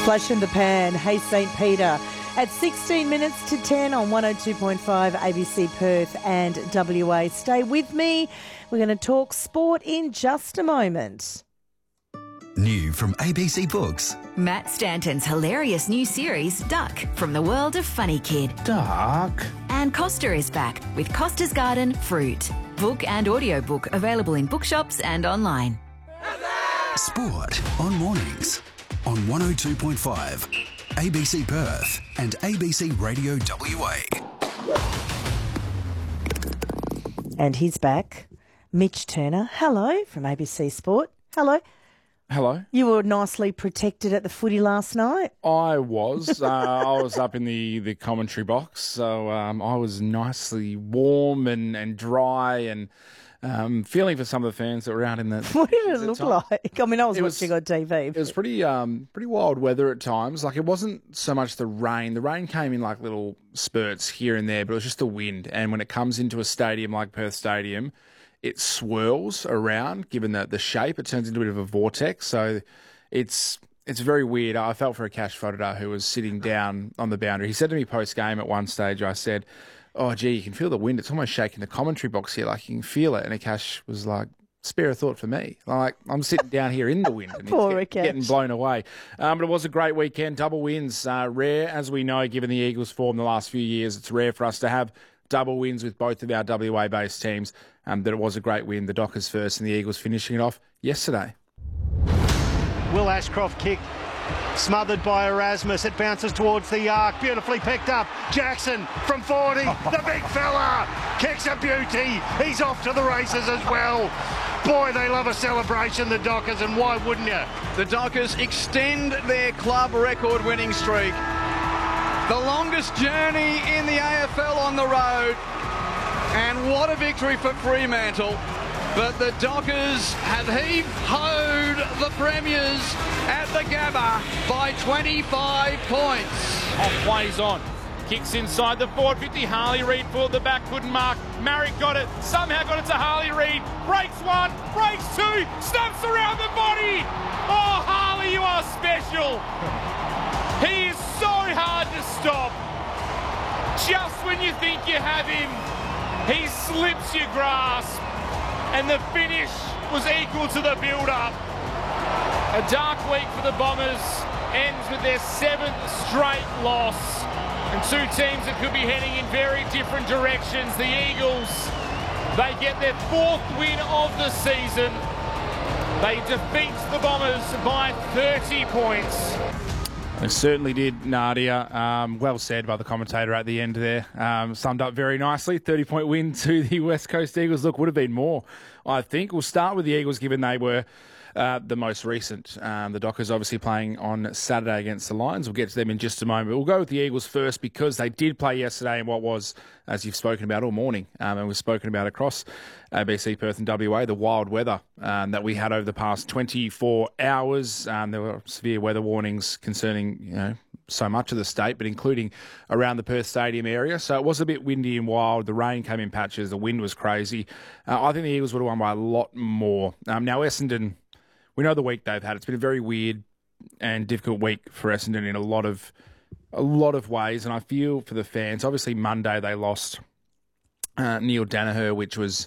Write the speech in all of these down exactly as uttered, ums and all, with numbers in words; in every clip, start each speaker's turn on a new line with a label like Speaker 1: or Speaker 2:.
Speaker 1: Flash in the pan, hey St Peter. At sixteen minutes to ten on one oh two point five A B C Perth and W A. Stay with me. We're going to talk sport in just a moment.
Speaker 2: New from A B C Books.
Speaker 3: Matt Stanton's hilarious new series, Duck, from the world of Funny Kid.
Speaker 4: Duck.
Speaker 3: And Costa is back with Costa's Garden Fruit. Book and audiobook available in bookshops and online.
Speaker 2: Sport on mornings on one oh two point five A B C Perth and A B C Radio W A.
Speaker 1: And he's back. Mitch Turner, hello, from A B C Sport. Hello.
Speaker 4: Hello.
Speaker 1: You were nicely protected at the footy last night.
Speaker 4: I was. Uh, I was up in the, the commentary box, so um, I was nicely warm and, and dry and um, feeling for some of the fans that were out in the...
Speaker 1: What did it look
Speaker 4: time.
Speaker 1: like? I mean, I was
Speaker 4: It
Speaker 1: watching
Speaker 4: was-
Speaker 1: on T V.
Speaker 4: It was pretty um, pretty wild weather at times. Like, it wasn't so much the rain. The rain came in like little spurts here and there, but it was just the wind. And when it comes into a stadium like Perth Stadium, it swirls around, given the, the shape. It turns into a bit of a vortex. So it's it's very weird. I felt for a Cash Fodder who was sitting down on the boundary. He said to me post-game at one stage, I said, oh, gee, you can feel the wind. It's almost shaking the commentary box here. Like, you can feel it. And Akash was like, spare a thought for me. Like, I'm sitting down here in the wind and
Speaker 1: Poor
Speaker 4: it's get,
Speaker 1: Akash.
Speaker 4: getting blown away. Um, but it was a great weekend. Double wins. Uh, rare, as we know, given the Eagles' form the last few years. It's rare for us to have double wins with both of our W A-based teams. Um, that it was a great win. The Dockers first and the Eagles finishing it off yesterday.
Speaker 5: Will Ashcroft kick, smothered by Erasmus. It bounces towards the arc, beautifully picked up. Jackson from forty, the big fella, kicks a beauty. He's off to the races as well. Boy, they love a celebration, the Dockers, and why wouldn't you?
Speaker 6: The Dockers extend their club record winning streak. The longest journey in the A F L on the road. And what a victory for Fremantle. But the Dockers have heave-hoed the Premiers at the Gabba by twenty-five points.
Speaker 7: Off plays on. Kicks inside the forward fifty. Harley Reid pulled the back, couldn't mark. Marrick got it, somehow got it to Harley Reid. Breaks one, breaks two, snaps around the body. Oh, Harley, you are special. He is so hard to stop. Just when you think you have him, he slips your grasp, and the finish was equal to the build-up. A dark week for the Bombers ends with their seventh straight loss, and two teams that could be heading in very different directions. The Eagles, they get their fourth win of the season. They defeat the Bombers by thirty points.
Speaker 4: It certainly did, Nadia. Um, well said by the commentator at the end there. Um, summed up very nicely. thirty-point win to the West Coast Eagles. Look, would have been more, I think. We'll start with the Eagles, given they were uh, the most recent. Um, the Dockers obviously playing on Saturday against the Lions. We'll get to them in just a moment. We'll go with the Eagles first because they did play yesterday in what was, as you've spoken about all morning, um, and we've spoken about across A B C Perth and W A, the wild weather um, that we had over the past twenty-four hours. Um, there were severe weather warnings concerning, you know, so much of the state, but including around the Perth Stadium area. So it was a bit windy and wild. The rain came in patches. The wind was crazy. Uh, I think the Eagles would have won by a lot more. Um, now, Essendon, we know the week they've had. It's been a very weird and difficult week for Essendon in a lot of a lot of ways, and I feel for the fans. Obviously, Monday they lost uh, Neil Danaher, which was,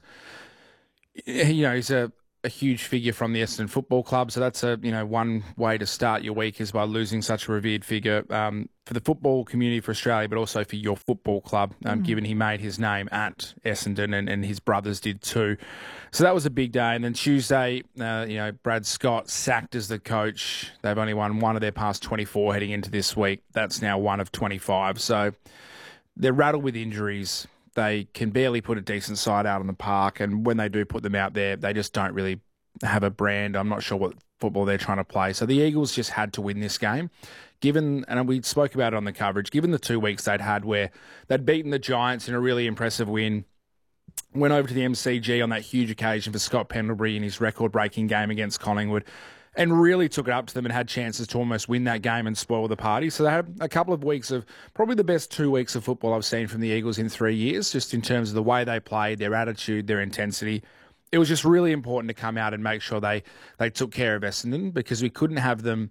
Speaker 4: you know, he's a, a huge figure from the Essendon Football Club. So that's a, you know, one way to start your week is by losing such a revered figure um, for the football community for Australia, but also for your football club, um, mm. given he made his name at Essendon and, and his brothers did too. So that was a big day. And then Tuesday, uh, you know, Brad Scott sacked as the coach. They've only won one of their past twenty-four heading into this week. That's now one of twenty-five. So they're rattled with injuries. They can barely put a decent side out on the park, and when they do put them out there, they just don't really have a brand. I'm not sure what football they're trying to play. So the Eagles just had to win this game. Given, and we spoke about it on the coverage, given the two weeks they'd had where they'd beaten the Giants in a really impressive win, went over to the M C G on that huge occasion for Scott Pendlebury in his record-breaking game against Collingwood, and really took it up to them and had chances to almost win that game and spoil the party. So they had a couple of weeks of probably the best two weeks of football I've seen from the Eagles in three years, just in terms of the way they played, their attitude, their intensity. It was just really important to come out and make sure they, they took care of Essendon because we couldn't have them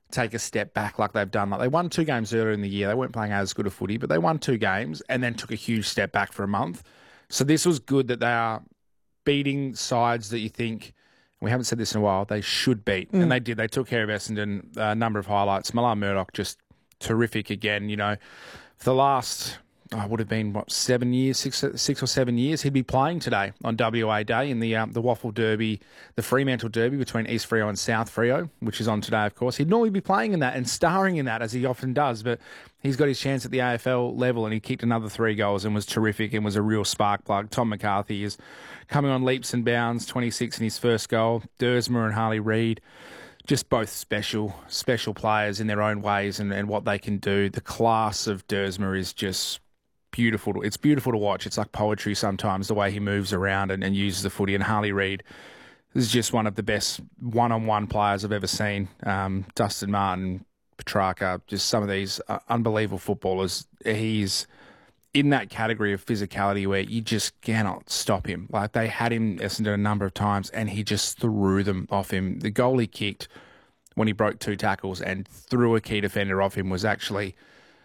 Speaker 4: take a step back like they've done. Like they won two games earlier in the year. They weren't playing as good a footy, but they won two games and then took a huge step back for a month. So this was good that they are beating sides that you think, we haven't said this in a while, they should beat. Mm. And they did. They took care of Essendon. A number of highlights. Milan Murdoch just terrific again. You know, for the last... I would have been, what, seven years, six, six or seven years. He'd be playing today on W A Day in the um, the Waffle Derby, the Fremantle Derby between East Freo and South Freo, which is on today, of course. He'd normally be playing in that and starring in that, as he often does, but he's got his chance at the A F L level, and he kicked another three goals and was terrific and was a real spark plug. Tom McCarthy is coming on leaps and bounds, twenty-six in his first goal. Dersmer and Harley Reid, just both special, special players in their own ways and, and what they can do. The class of Dersmer is just... beautiful. To, it's beautiful to watch. It's like poetry sometimes, the way he moves around and, and uses the footy. And Harley Reid is just one of the best one-on-one players I've ever seen. Um, Dustin Martin, Petrarca, just some of these uh, unbelievable footballers. He's in that category of physicality where you just cannot stop him. Like they had him Essendon a number of times and he just threw them off him. The goal he kicked when he broke two tackles and threw a key defender off him was actually...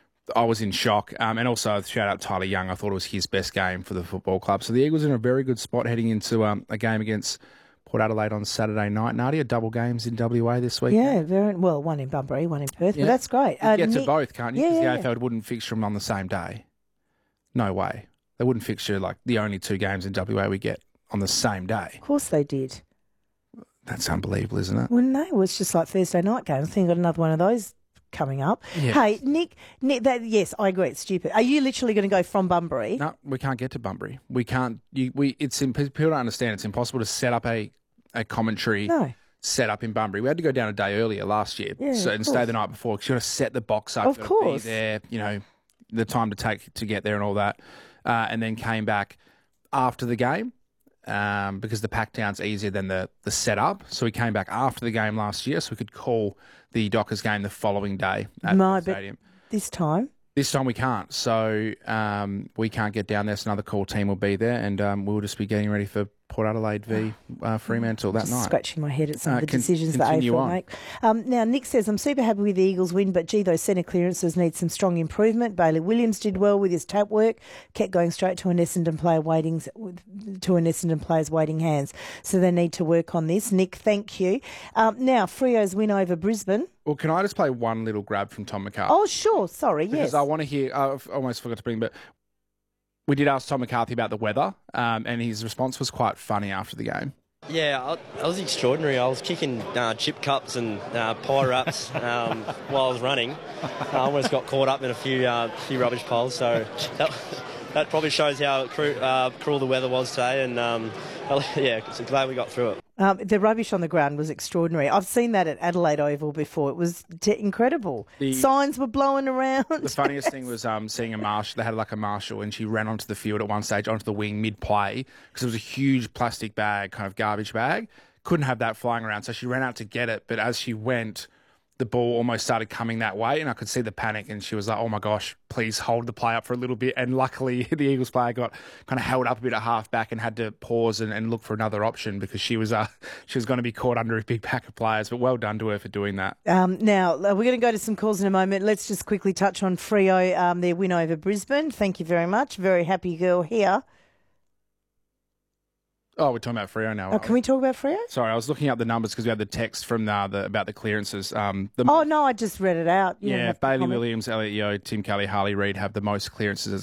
Speaker 4: I was in shock. Um, and also, shout out Tyler Young. I thought it was his best game for the football club. So the Eagles are in a very good spot heading into um, a game against Port Adelaide on Saturday night. Nadia, double games in W A this week.
Speaker 1: Yeah, very well, one in Bunbury, one in Perth.
Speaker 4: Yeah.
Speaker 1: But that's great.
Speaker 4: You
Speaker 1: uh,
Speaker 4: get
Speaker 1: Nick,
Speaker 4: to both, can't you?
Speaker 1: Yeah,
Speaker 4: Because
Speaker 1: yeah,
Speaker 4: the A F L wouldn't fixture them on the same day. No way. They wouldn't fixture like the only two games in W A we get on the same day.
Speaker 1: Of course they did.
Speaker 4: That's unbelievable, isn't it?
Speaker 1: Well, no, it was just like Thursday night games. I think I got another one of those coming up.
Speaker 4: Yes.
Speaker 1: Hey, Nick, Nick that, yes, I agree. It's stupid. Are you literally going to go from Bunbury?
Speaker 4: No, we can't get to Bunbury. We can't. You, we. It's people don't understand. It's impossible to set up a, a commentary
Speaker 1: No.
Speaker 4: set up in Bunbury. We had to go down a day earlier last year,
Speaker 1: Yeah,
Speaker 4: so
Speaker 1: of
Speaker 4: and
Speaker 1: course.
Speaker 4: stay the night before because you got to set the box up.
Speaker 1: Of
Speaker 4: you gotta be
Speaker 1: course.
Speaker 4: there. You know, the time to take to get there and all that, uh, and then came back after the game. Um, because the pack down's easier than the, the setup. So we came back after the game last year so we could call the Dockers game the following day at
Speaker 1: No,
Speaker 4: the
Speaker 1: but
Speaker 4: stadium.
Speaker 1: this time?
Speaker 4: This time we can't. So um, we can't get down there. So another call team will be there and um, we'll just be getting ready for Port Adelaide v uh, Fremantle that
Speaker 1: Just
Speaker 4: night.
Speaker 1: scratching my head at some
Speaker 4: Uh,
Speaker 1: of the
Speaker 4: con-
Speaker 1: decisions that A F
Speaker 4: continue
Speaker 1: L
Speaker 4: on.
Speaker 1: make. Um, now, Nick says, I'm super happy with the Eagles win, but gee, those centre clearances need some strong improvement. Bailey Williams did well with his tap work, kept going straight to an Essendon player waiting, to an Essendon player's waiting hands. So they need to work on this. Nick, thank you. Um, now, Freo's win over Brisbane.
Speaker 4: Well, can I just play one little grab from Tom McCarthy?
Speaker 1: Oh, sure. Sorry,
Speaker 4: Because
Speaker 1: yes.
Speaker 4: I want to hear, I've almost forgot to bring, but we did ask Tom McCarthy about the weather, um, and his response was quite funny after the game.
Speaker 8: Yeah, I, I was extraordinary. I was kicking uh, chip cups and uh, pie wraps um, while I was running. I almost got caught up in a few uh, few rubbish piles, so that, that probably shows how cru- uh, cruel the weather was today. And um, yeah, so glad we got through it.
Speaker 1: Um, the rubbish on the ground was extraordinary. I've seen that at Adelaide Oval before. It was t- incredible.
Speaker 4: The-
Speaker 1: Signs were blowing around.
Speaker 4: The funniest thing was um, seeing a marshal. They had like a marshal, and she ran onto the field at one stage, onto the wing mid-play, because it was a huge plastic bag, kind of garbage bag. Couldn't have that flying around, so she ran out to get it. But as she went, the ball almost started coming that way, and I could see the panic, and she was like, oh my gosh, please hold the play up for a little bit. And luckily, the Eagles player got kind of held up a bit at half back and had to pause and, and look for another option because she was uh, she was going to be caught under a big pack of players. But well done to her for doing that.
Speaker 1: Um, now, uh, we're going to go to some calls in a moment. Let's just quickly touch on Freo, um, their win over Brisbane. Thank you very much. Very happy girl here.
Speaker 4: Oh, we're talking about Freo now.
Speaker 1: Oh, can we talk about Freo?
Speaker 4: Sorry, I was looking up the numbers because we had the text from the, the about the clearances. Um, the,
Speaker 1: Oh, no, I just read it out. You don't
Speaker 4: yeah,
Speaker 1: have to
Speaker 4: Bailey
Speaker 1: comment.
Speaker 4: Williams, Elliot Yeo, Tim Kelly, Harley Reid have the most clearances as